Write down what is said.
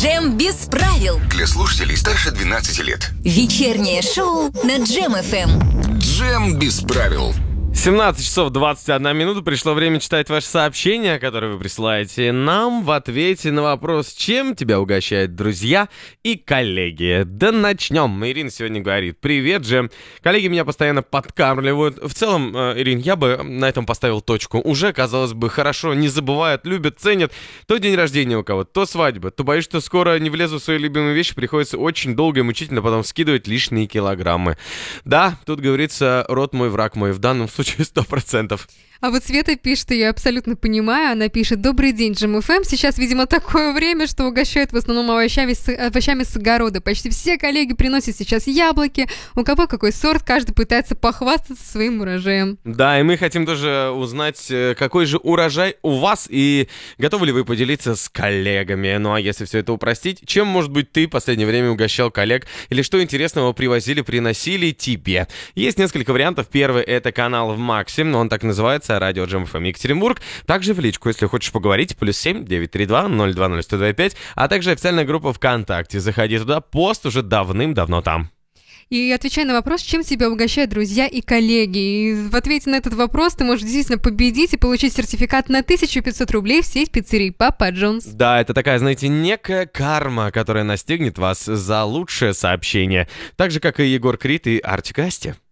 Джем без правил. Для слушателей старше 12 лет. Вечернее шоу на Джем ФМ. Джем без правил. 17 часов 21 минута. Пришло время читать ваши сообщения, которые вы присылаете нам в ответе на вопрос, чем тебя угощают друзья и коллеги. Да начнем. Ирина сегодня говорит: привет, Джем. Коллеги меня постоянно подкармливают. В целом, Ирин, я бы на этом поставил точку. Уже, казалось бы, хорошо, не забывают, любят, ценят. То день рождения у кого-то, то свадьба. То боюсь, что скоро не влезу в свои любимые вещи. Приходится очень долго и мучительно потом скидывать лишние килограммы. Да, тут говорится, рот мой, враг мой. В данном случае 100%. А вот Света пишет, и я абсолютно понимаю, она пишет: добрый день, Джем ФМ. Сейчас, видимо, такое время, что угощают в основном овощами с огорода. Почти все коллеги приносят сейчас яблоки. У кого какой сорт, каждый пытается похвастаться своим урожаем. Да, и мы хотим тоже узнать, какой же урожай у вас, и готовы ли вы поделиться с коллегами. Ну а если все это упростить, чем, может быть, ты в последнее время угощал коллег, или что интересного привозили, приносили тебе? Есть несколько вариантов. Первый — это канал в Максим, он так называется, радио Джем ФМ Екатеринбург. Также в личку, если хочешь поговорить, +7 932 020 125, а также официальная группа ВКонтакте. Заходи туда, пост уже давным-давно там. И отвечай на вопрос, чем тебя угощают друзья и коллеги. И в ответе на этот вопрос ты можешь действительно победить и получить сертификат на 1500 рублей в сеть пиццерий Папа Джонс. Да, это такая, знаете, некая карма, которая настигнет вас за лучшее сообщение. Так же, как и Егор Крид и Артик и Асти.